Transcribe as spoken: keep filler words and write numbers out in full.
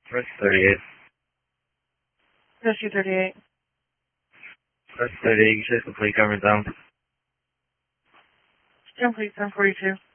Press thirty-eight. Press U thirty-eight. Press thirty-eight, you should complete government down. Complete ten forty-two.